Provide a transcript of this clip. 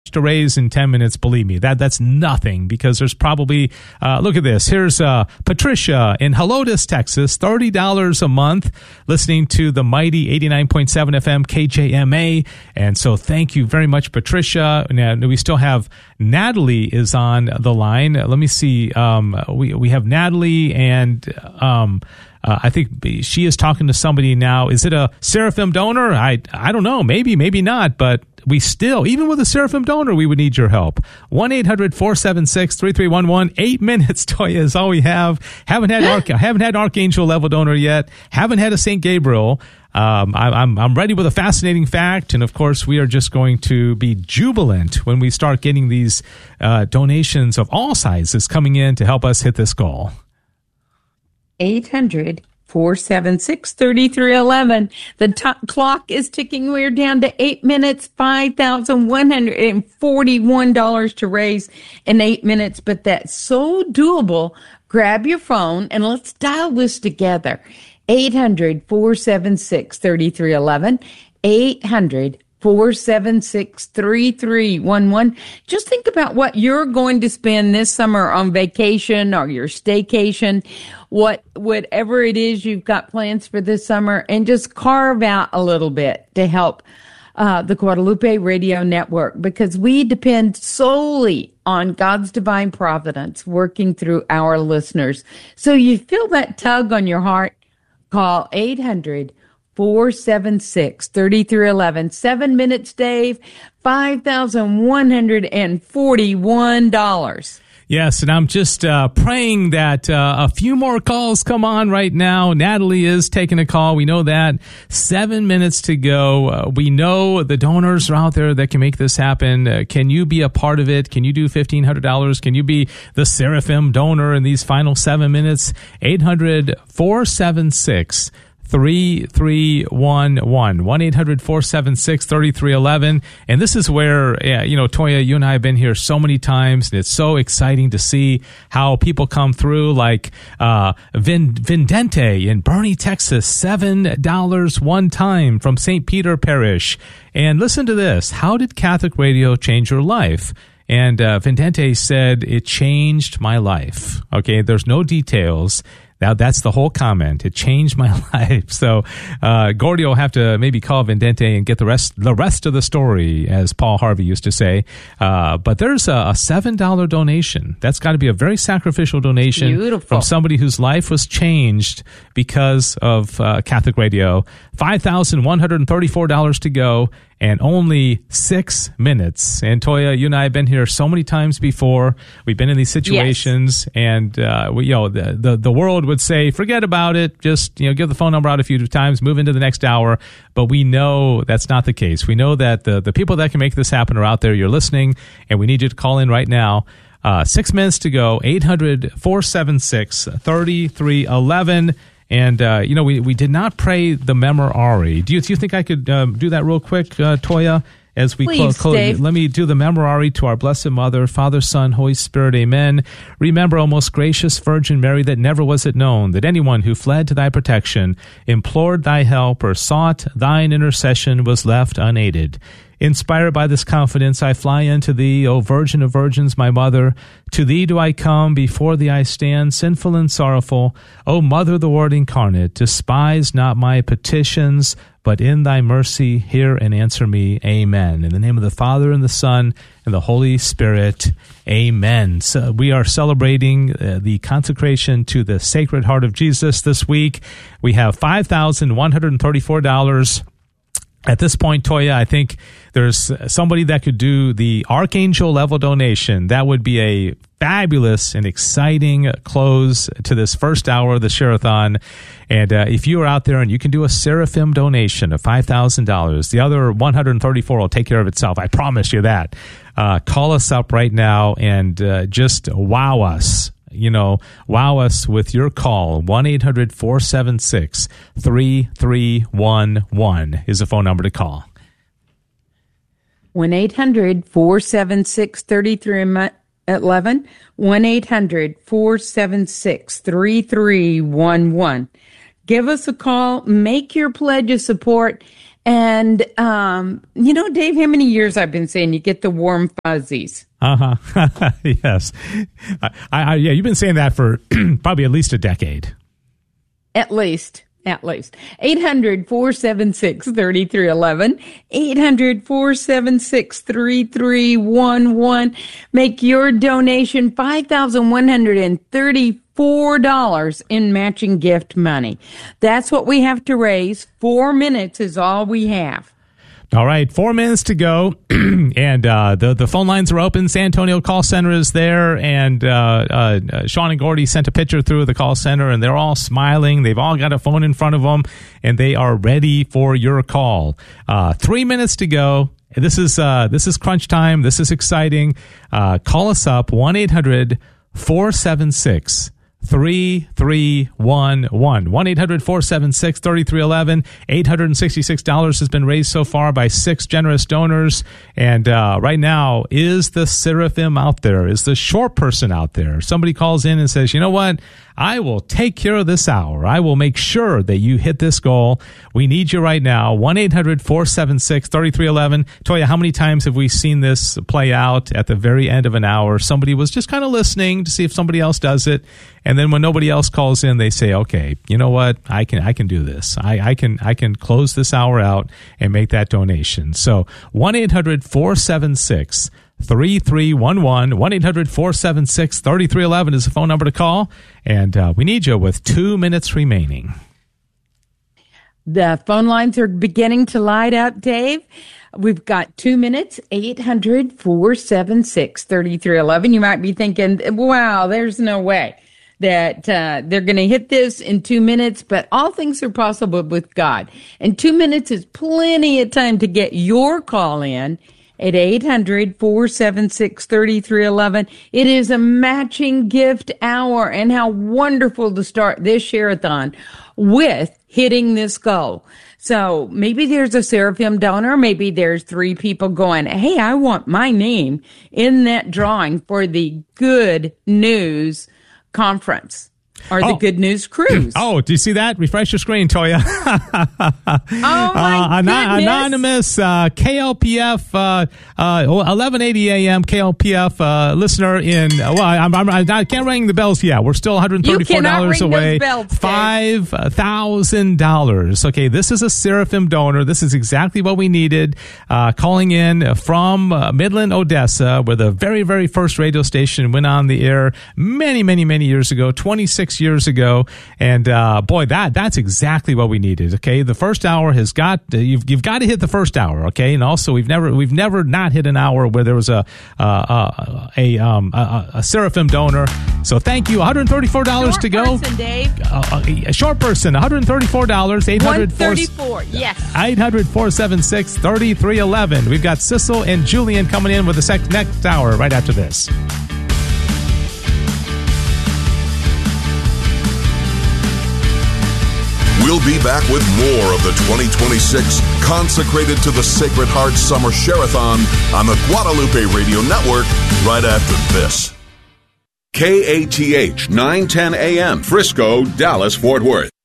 to raise in 10 minutes, believe me, that's nothing, because there's probably, look at this. Here's Patricia in Helotes, Texas, $30 a month, listening to the mighty 89.7 FM KJMA. And so thank you very much, Patricia. Now, we still have Natalie is on the line. Let me see. We have Natalie, and I think she is talking to somebody now. Is it a Seraphim donor? I don't know. Maybe not. But we still, even with a Seraphim donor, we would need your help. 1-800-476-3311. 8 minutes, Toya, is all we have. Haven't had Archangel level donor yet. Haven't had a St. Gabriel. I'm ready with a fascinating fact, and of course, we are just going to be jubilant when we start getting these donations of all sizes coming in to help us hit this goal. 800-476-3311. The clock is ticking. We're down to 8 minutes, $5,141 to raise in 8 minutes, but that's so doable. Grab your phone and let's dial this together. 800-476-3311. 800-476-3311. Just think about what you're going to spend this summer on vacation or your staycation, whatever it is you've got plans for this summer, and just carve out a little bit to help the Guadalupe Radio Network, because we depend solely on God's divine providence working through our listeners. So you feel that tug on your heart, call 800-476-3311. 7 minutes, Dave, $5,141. Yes, and I'm just praying that a few more calls come on right now. Natalie is taking a call. We know that. 7 minutes to go. We know the donors are out there that can make this happen. Can you be a part of it? Can you do $1,500? Can you be the Seraphim donor in these final 7 minutes? 800-476-3311. 1-800-476-3311. And this is where, Toya, you and I have been here so many times, and it's so exciting to see how people come through, like Vindente in Bernie, Texas, $7 one time from St. Peter Parish. And listen to this. How did Catholic radio change your life? And Vindente said, it changed my life. Okay, there's no details. Now, that's the whole comment. It changed my life. So, Gordy will have to maybe call Vindente and get the rest of the story, as Paul Harvey used to say. But there's a $7 donation. That's got to be a very sacrificial donation. Beautiful. From somebody whose life was changed because of Catholic radio. $5,134 to go. And only 6 minutes. And Toya, you and I have been here so many times before. We've been in these situations, yes. And the world would say, forget about it. Just give the phone number out a few times, move into the next hour. But we know that's not the case. We know that the people that can make this happen are out there. You're listening, and we need you to call in right now. 6 minutes to go. 800-476-3311. And, we did not pray the Memorare. Do you think I could do that real quick, Toya? As we Please, close, Dave. let me do the Memorare to our Blessed Mother, Father, Son, Holy Spirit, amen. Remember, O most gracious Virgin Mary, that never was it known that anyone who fled to thy protection, implored thy help, or sought thine intercession was left unaided. Inspired by this confidence, I fly unto thee, O Virgin of Virgins, my Mother. To thee do I come, before thee I stand, sinful and sorrowful. O Mother, the Word incarnate, despise not my petitions, but in thy mercy hear and answer me. Amen. In the name of the Father, and the Son, and the Holy Spirit. Amen. So we are celebrating the consecration to the Sacred Heart of Jesus this week. We have $5,134. At this point, Toya, I think there's somebody that could do the Archangel level donation. That would be a fabulous and exciting close to this first hour of the Share-a-thon. And if you are out there and you can do a Seraphim donation of $5,000, the other 134 will take care of itself. I promise you that. Call us up right now and just wow us. Wow us with your call. 1-800-476-3311 is the phone number to call. 1-800-476-3311. 1-800-476-3311. Give us a call. Make your pledge of support. And, Dave, how many years I've been saying you get the warm fuzzies? Yes. You've been saying that for probably at least a decade. At least. 800-476-3311. 800-476-3311. Make your donation $5,134 in matching gift money. That's what we have to raise. 4 minutes is all we have. All right, 4 minutes to go, and the phone lines are open. San Antonio call center is there, and Sean and Gordy sent a picture through the call center, and they're all smiling. They've all got a phone in front of them, and they are ready for your call. 3 minutes to go. This is crunch time. This is exciting. Call us up, 1-800-476-3311. 1-800-476-3311. $866 has been raised so far by 6 generous donors. And right now, is the Seraphim out there? Is the short person out there? Somebody calls in and says, you know what? I will take care of this hour. I will make sure that you hit this goal. We need you right now. 1-800-476-3311. Toya, how many times have we seen this play out at the very end of an hour? Somebody was just kind of listening to see if somebody else does it. And then when nobody else calls in, they say, okay, you know what? I can do this. I can close this hour out and make that donation. So 1-800-476-3311. 1-800-476-3311 is the phone number to call. And we need you with 2 minutes remaining. The phone lines are beginning to light up, Dave. We've got 2 minutes, 800-476-3311. You might be thinking, wow, there's no way that they're going to hit this in 2 minutes, but all things are possible with God. And 2 minutes is plenty of time to get your call in at 800-476-3311. It is a matching gift hour, and how wonderful to start this share-a-thon with hitting this goal. So maybe there's a Seraphim donor. Maybe there's 3 people going, hey, I want my name in that drawing for the Good News Conference. Or the Good News Cruise. Oh, do you see that? Refresh your screen, Toya. My goodness. Anonymous KLPF 1180 AM KLPF listener in. I can't ring the bells yet. We're still $134 away. $5,000. Okay, this is a Seraphim donor. This is exactly what we needed. Calling in from Midland, Odessa, where the very, very first radio station went on the air many, many, many years ago. 26 years ago, and boy, that's exactly what we needed. Okay, the first hour has got you've got to hit the first hour. Okay, and also we've never not hit an hour where there was a Seraphim donor. So thank you. $134 to go. Person, Dave. A short person. $134. 834. Yes. 800-476-3311. We've got Sissel and Julian coming in with the next hour right after this. We'll be back with more of the 2026 Consecrated to the Sacred Heart Summer Share-a-thon on the Guadalupe Radio Network right after this. KATH 910 AM, Frisco, Dallas, Fort Worth.